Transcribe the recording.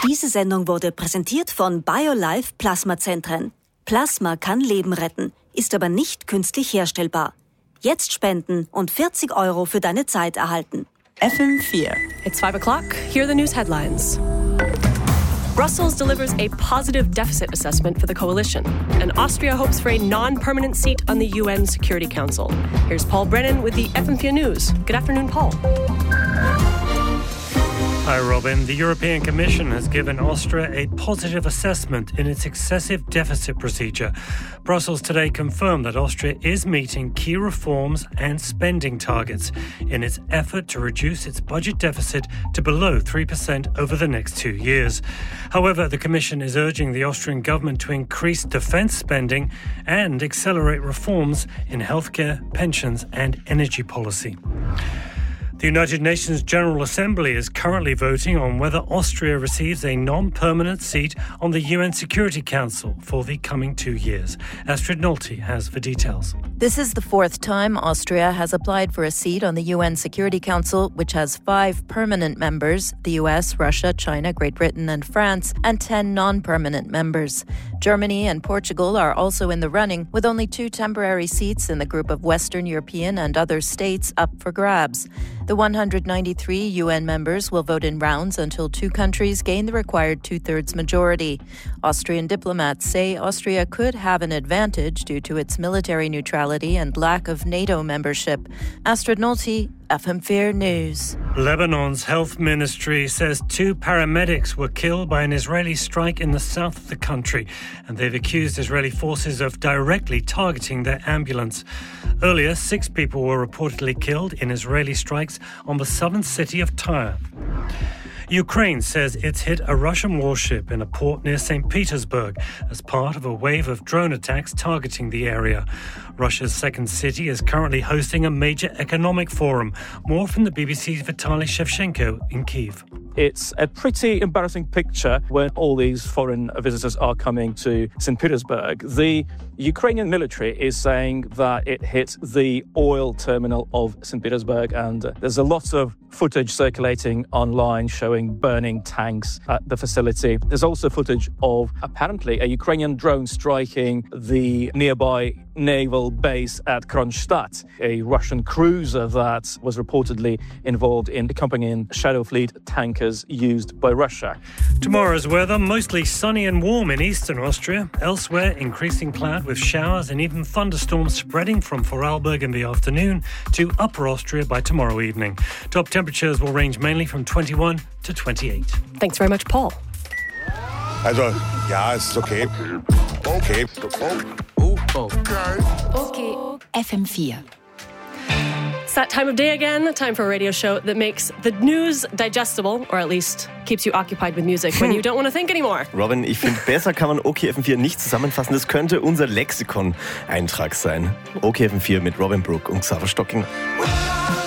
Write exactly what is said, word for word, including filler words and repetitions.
Diese Sendung wurde präsentiert von BioLife Plasmazentren. Plasma kann Leben retten, ist aber nicht künstlich herstellbar. Jetzt spenden und vierzig Euro für deine Zeit erhalten. F M vier. It's five o'clock. Here are the news headlines. Brussels delivers a positive deficit assessment for the coalition, and Austria hopes for a non-permanent seat on the U N Security Council. Here's Paul Brennan with the F M vier News. Good afternoon, Paul. Hi, Robin. The European Commission has given Austria a positive assessment in its excessive deficit procedure. Brussels today confirmed that Austria is meeting key reforms and spending targets in its effort to reduce its budget deficit to below three percent over the next two years. However, the Commission is urging the Austrian government to increase defence spending and accelerate reforms in healthcare, pensions and energy policy. The United Nations General Assembly is currently voting on whether Austria receives a non-permanent seat on the U N Security Council for the coming two years. Astrid Nolte has the details. This is the fourth time Austria has applied for a seat on the U N Security Council, which has five permanent members, the U S, Russia, China, Great Britain and France, and ten non-permanent members. Germany and Portugal are also in the running, with only two temporary seats in the group of Western European and other states up for grabs. The one hundred ninety-three U N members will vote in rounds until two countries gain the required two-thirds majority. Austrian diplomats say Austria could have an advantage due to its military neutrality and lack of NATO membership. Astrid Nolte, F M vier News. Lebanon's health ministry says two paramedics were killed by an Israeli strike in the south of the country, and they've accused Israeli forces of directly targeting their ambulance. Earlier, six people were reportedly killed in Israeli strikes on the southern city of Tyre. Ukraine says it's hit a Russian warship in a port near Saint Petersburg as part of a wave of drone attacks targeting the area. Russia's second city is currently hosting a major economic forum. More from the B B C's Vitaly Shevchenko in Kyiv. It's a pretty embarrassing picture when all these foreign visitors are coming to Saint Petersburg. The Ukrainian military is saying that it hit the oil terminal of Saint Petersburg, and there's a lot of footage circulating online showing burning tanks at the facility. There's also footage of apparently a Ukrainian drone striking the nearby naval base at Kronstadt, a Russian cruiser that was reportedly involved in accompanying Shadow Fleet tankers used by Russia. Tomorrow's weather, mostly sunny and warm in eastern Austria. Elsewhere, increasing cloud with showers and even thunderstorms spreading from Vorarlberg in the afternoon to Upper Austria by tomorrow evening. Top temperatures will range mainly from twenty-one to twenty-eight. Thanks very much, Paul. Also, ja, es ist okay. Okay. Oh, okay. Okay. F M vier. It's that time of day again, time for a radio show that makes the news digestible, or at least keeps you occupied with music when you don't want to think anymore. Robin, ich finde, besser kann man O K F M vier nicht zusammenfassen. Das könnte unser Lexikon-Eintrag sein. O K F M vier mit Robin Brook und Xaver Stocking.